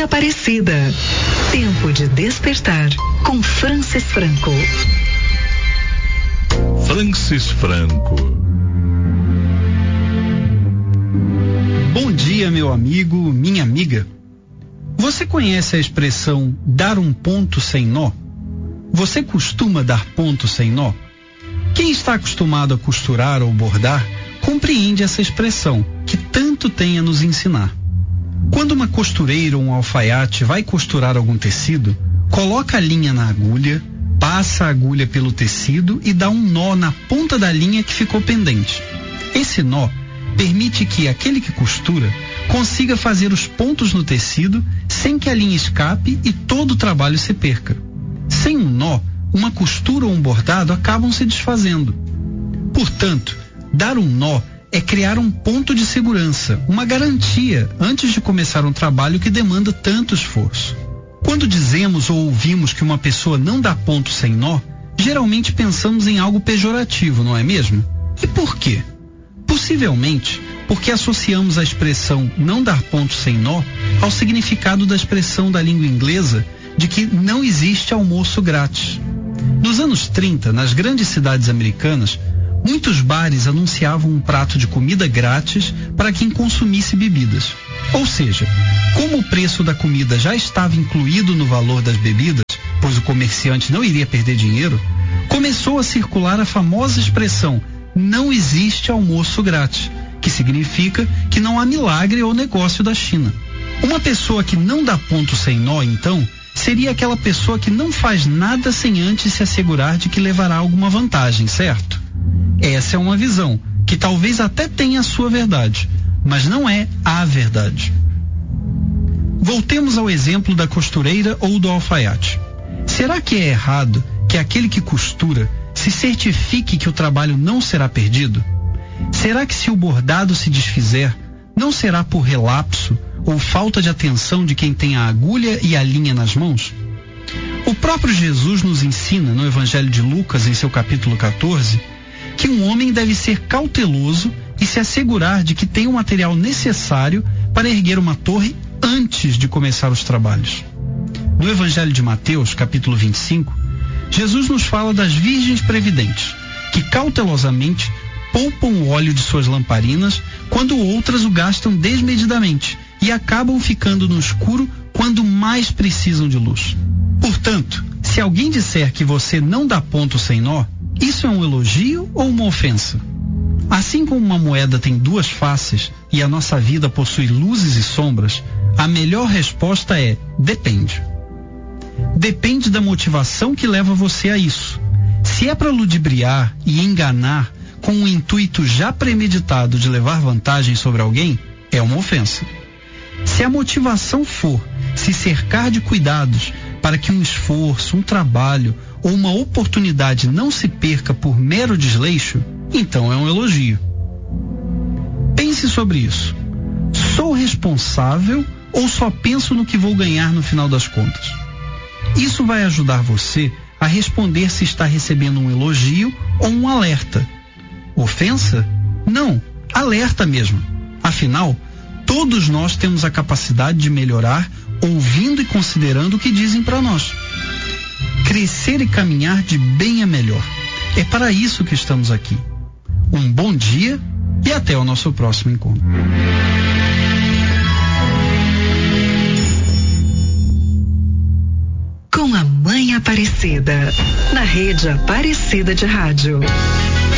Aparecida. Tempo de despertar com Francis Franco. Francis Franco. Bom dia, meu amigo, minha amiga. Você conhece a expressão dar um ponto sem nó? Você costuma dar ponto sem nó? Quem está acostumado a costurar ou bordar compreende essa expressão, que tanto tem a nos ensinar. Quando uma costureira ou um alfaiate vai costurar algum tecido, coloca a linha na agulha, passa a agulha pelo tecido e dá um nó na ponta da linha que ficou pendente. Esse nó permite que aquele que costura consiga fazer os pontos no tecido sem que a linha escape e todo o trabalho se perca. Sem um nó, uma costura ou um bordado acabam se desfazendo. Portanto, dar um nó é criar um ponto de segurança, uma garantia antes de começar um trabalho que demanda tanto esforço. Quando dizemos ou ouvimos que uma pessoa não dá ponto sem nó, geralmente pensamos em algo pejorativo, não é mesmo? E por quê? Possivelmente porque associamos a expressão não dar ponto sem nó ao significado da expressão da língua inglesa de que não existe almoço grátis. Nos anos 30, nas grandes cidades americanas, muitos bares anunciavam um prato de comida grátis para quem consumisse bebidas. Ou seja, como o preço da comida já estava incluído no valor das bebidas, pois o comerciante não iria perder dinheiro, começou a circular a famosa expressão não existe almoço grátis, que significa que não há milagre ou negócio da China. Uma pessoa que não dá ponto sem nó, então, seria aquela pessoa que não faz nada sem antes se assegurar de que levará alguma vantagem, certo? Essa é uma visão, que talvez até tenha a sua verdade, mas não é a verdade. Voltemos ao exemplo da costureira ou do alfaiate. Será que é errado que aquele que costura se certifique que o trabalho não será perdido? Será que se o bordado se desfizer, não será por relapso ou falta de atenção de quem tem a agulha e a linha nas mãos? O próprio Jesus nos ensina no Evangelho de Lucas, em seu capítulo 14, que um homem deve ser cauteloso e se assegurar de que tem o material necessário para erguer uma torre antes de começar os trabalhos. No Evangelho de Mateus, capítulo 25, Jesus nos fala das virgens previdentes, que cautelosamente poupam o óleo de suas lamparinas quando outras o gastam desmedidamente e acabam ficando no escuro quando mais precisam de luz. Portanto, se alguém disser que você não dá ponto sem nó, isso é um elogio ou uma ofensa? Assim como uma moeda tem duas faces e a nossa vida possui luzes e sombras, a melhor resposta é depende. Depende da motivação que leva você a isso. Se é para ludibriar e enganar com um intuito já premeditado de levar vantagem sobre alguém, é uma ofensa. Se a motivação for se cercar de cuidados para que um esforço, um trabalho ou uma oportunidade não se perca por mero desleixo, então é um elogio. Pense sobre isso. Sou responsável ou só penso no que vou ganhar no final das contas? Isso vai ajudar você a responder se está recebendo um elogio ou um alerta. Ofensa? Não, alerta mesmo. Afinal, todos nós temos a capacidade de melhorar ouvindo e considerando o que dizem para nós. Crescer e caminhar de bem a melhor. É para isso que estamos aqui. Um bom dia e até o nosso próximo encontro. Com a Mãe Aparecida, na Rede Aparecida de Rádio.